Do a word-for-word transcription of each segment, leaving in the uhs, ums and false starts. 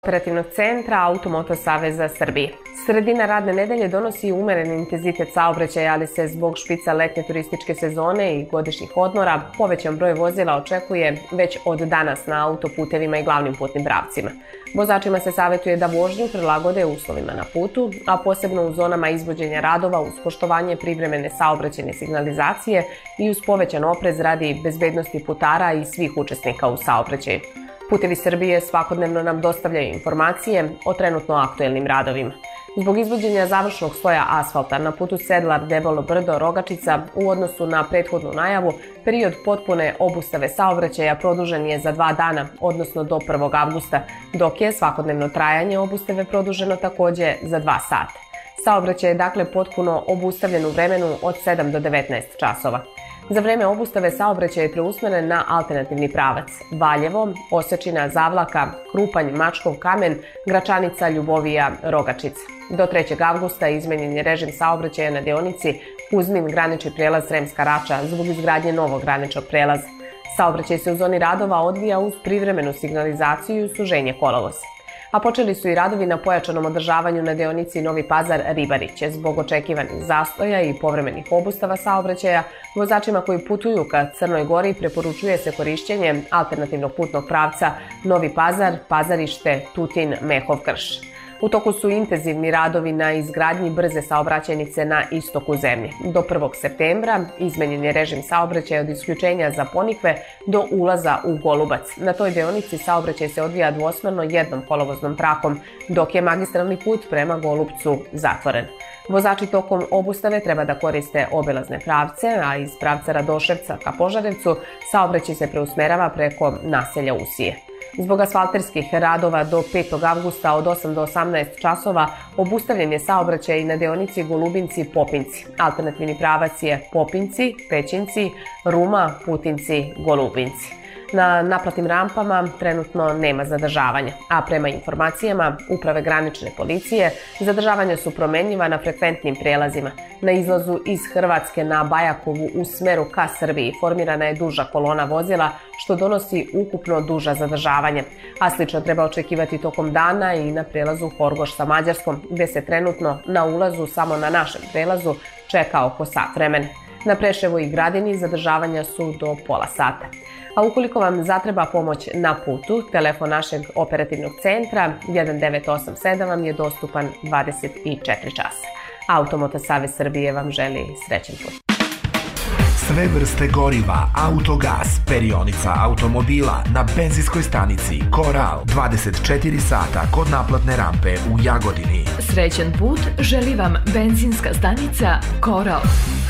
Operativnog centra Automoto saveza Srbije. Sredina radne nedelje donosi umeren intenzitet saobraćaja, ali se zbog špica letnje turističke sezone i godišnjih odmora povećan broj vozila očekuje već od danas na autoputevima i glavnim putnim pravcima. Vozačima se savjetuje da vožnju prilagode uslovima na putu, a posebno u zonama izvođenja radova uz poštovanje privremene saobraćajne signalizacije i uz povećan oprez radi bezbednosti putara i svih učesnika u saobraćaju. Putevi Srbije svakodnevno nam dostavljaju informacije o trenutno aktuelnim radovima. Zbog izvođenja završnog sloja asfalta na putu Sedlar-Debelo Brdo-Rogačica u odnosu na prethodnu najavu, period potpune obustave saobraćaja produžen je za dva dana, odnosno do prvog avgusta, dok je svakodnevno trajanje obustave produženo takođe za dva sata. Saobraćaj je dakle potpuno obustavljen u vremenu od sedam do devetnaest časova. Za vreme obustave saobraćaj je preusmeren na alternativni pravac Valjevo, Osečina, Zavlaka, Krupanj, Mačkov kamen, Gračanica, Ljubovija, Rogačica. Do trećeg avgusta izmenjen je režim saobraćaja na deonici Kuzmin granični prelaz Sremska Rača zbog izgradnje novog graničnog prelaza. Saobraćaj se u zoni radova odvija uz privremenu signalizaciju i suženje kolovoza. A počeli su i radovi na pojačanom održavanju na deonici Novi Pazar-Ribariće. Zbog očekivanih zastoja i povremenih obustava saobraćaja, vozačima koji putuju ka Crnoj Gori preporučuje se korišćenje alternativnog putnog pravca Novi Pazar, Pazarište, Tutin, Mehov Krš. U toku su intenzivni radovi na izgradnji brze saobraćajnice na istoku zemlje. Do prvog septembra izmenjen je režim saobraćaja od isključenja za Ponikve do ulaza u Golubac. Na toj deonici saobraćaj se odvija dvosmerno jednom kolovoznom trakom, dok je magistralni put prema Golubcu zatvoren. Vozači tokom obustave treba da koriste obilazne pravce, a iz pravca Radoševca ka Požarevcu saobraćaj se preusmerava preko naselja Usije. Zbog asfalterskih radova do petog avgusta od osam do osamnaest časova obustavljen je saobraćaj i na deonici Golubinci-Popinci. Alternativni pravac je Popinci, Pećinci, Ruma, Putinci, Golubinci. Na naplatnim rampama trenutno nema zadržavanja, a prema informacijama Uprave granične policije zadržavanja su promenljiva na frekventnim prelazima. Na izlazu iz Hrvatske na Bajakovu u smeru ka Srbiji formirana je duža kolona vozila, što donosi ukupno duža zadržavanja, a slično treba očekivati tokom dana i na prelazu Horgoš sa Mađarskom, gde se trenutno na ulazu samo na našem prelazu čeka oko sat vremena. Na Preševu i Gradini zadržavanja su do pola sata. A ukoliko vam zatreba pomoć na putu, telefon našeg operativnog centra jedan devet osam sedam vam je dostupan dvadeset četiri časa. Automoto savez Srbije vam želi srećan put. Sve vrste goriva, autogas, perionica automobila na benzinskoj stanici Koral dvadeset četiri sata kod naplatne rampe u Jagodini. Srećan put želi vam benzinska stanica Koral.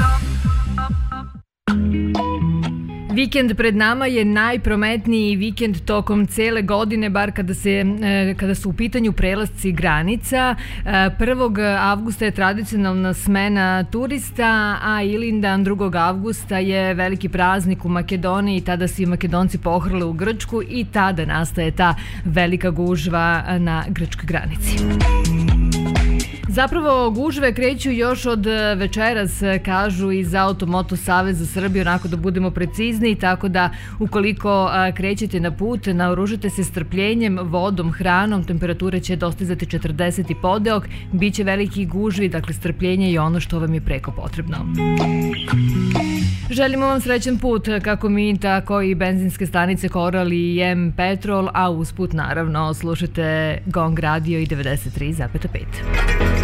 Vikend pred nama je najprometniji vikend tokom cele godine, bar kada, se, kada su u pitanju prelasci granica. prvog avgusta je tradicionalna smena turista, a Ilindan drugog avgusta je veliki praznik u Makedoniji. Tada se i Makedonci pohrle u Grčku i tada nastaje ta velika gužva na grčkoj granici. Zapravo, gužve kreću još od večeras, kažu iz Automoto saveza Srbije, onako da budemo precizni, tako da ukoliko krećete na put, naoružite se strpljenjem, vodom, hranom, temperature će dostizati četrdeset i podeok, bit će veliki gužvi, dakle strpljenje je ono što vam je preko potrebno. Želimo vam srećan put, kako mi, tako i benzinske stanice Koral i M Petrol, a usput naravno slušate Gong Radio i devedeset tri zarez pet.